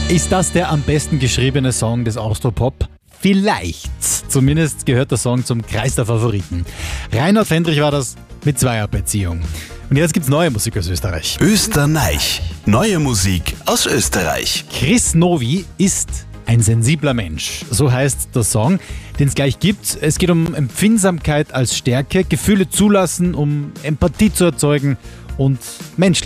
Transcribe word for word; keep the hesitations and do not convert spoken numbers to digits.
Ist das der am besten geschriebene Song des Austropop? Vielleicht. Zumindest gehört der Song zum Kreis der Favoriten. Reinhard Fendrich war das mit Zweierbeziehung. Und jetzt gibt's neue Musik aus Österreich. Österreich. Neue Musik aus Österreich. Chris Novi ist ein sensibler Mensch. So heißt der Song, den es gleich gibt. Es geht um Empfindsamkeit als Stärke, Gefühle zulassen, um Empathie zu erzeugen und menschlich